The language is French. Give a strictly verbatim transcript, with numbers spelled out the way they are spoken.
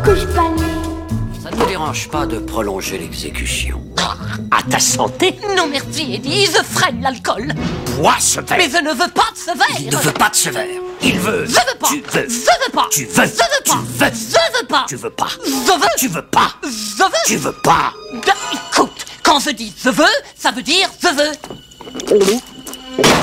couche pas le nez. Ça ne me dérange pas de prolonger l'exécution. À ta santé. Non merci, Eddie, je freine l'alcool. Bois ce verre. Mais je ne veux pas de ce verre. Il ne veut pas de ce verre. Il veut. Je veux pas. Tu veux. Je veux pas. Tu veux. Je veux pas. Tu veux. Je veux pas. Tu veux pas. Je veux. Tu veux pas. Je veux. Tu veux pas. Ben, écoute, quand je dis je veux, ça veut dire je veux.